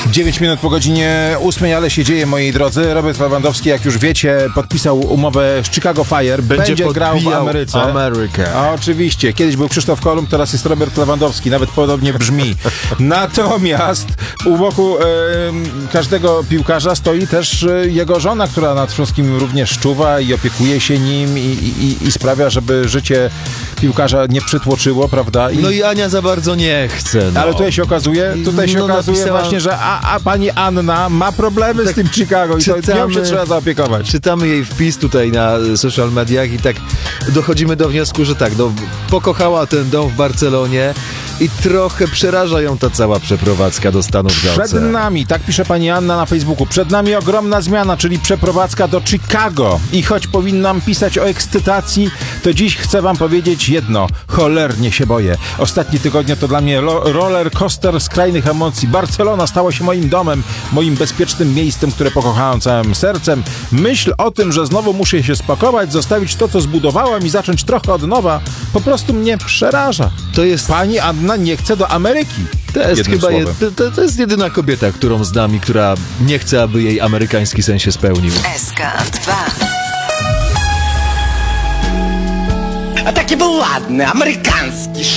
9 minut po godzinie 8, ale się dzieje, moi drodzy. Robert Lewandowski, jak już wiecie, podpisał umowę z Chicago Fire. Będzie grał w Ameryce. Oczywiście. Kiedyś był Krzysztof Kolumb, teraz jest Robert Lewandowski. Nawet podobnie brzmi. Natomiast u boku każdego piłkarza stoi też jego żona, która nad wszystkim również czuwa i opiekuje się nim i sprawia, żeby życie piłkarza nie przytłoczyło, prawda? No i Ania za bardzo nie chce. No. Ale tutaj się okazuje właśnie, że pani Anna ma problemy z tym Chicago i to nią się trzeba zaopiekować. Czytamy jej wpis tutaj na social mediach i tak dochodzimy do wniosku, że tak, no, pokochała ten dom w Barcelonie i trochę przeraża ją ta cała przeprowadzka do Stanów za ocean. Przed nami, tak pisze pani Anna na Facebooku, przed nami ogromna zmiana, czyli przeprowadzka do Chicago. I choć powinnam pisać o ekscytacji, to dziś chcę wam powiedzieć jedno. Cholernie się boję. Ostatnie tygodnie to dla mnie roller coaster skrajnych emocji. Barcelona stała się moim domem, moim bezpiecznym miejscem, które pokochałem całym sercem. Myśl o tym, że znowu muszę się spakować, zostawić to, co zbudowałam i zacząć trochę od nowa, po prostu mnie przeraża. To jest... Pani Anna nie chce do Ameryki. To jest chyba to jest jedyna kobieta, którą znam i która nie chce, aby jej amerykański sen się spełnił. SK2. А так и был ладный, американский